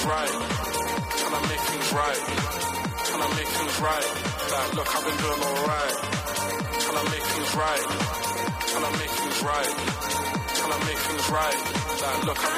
right. Trying to make things right. Trying to make things right. Like, look, I've been doing alright. Trying to make things right. Trying to make things right. Trying to make things right. Like, look,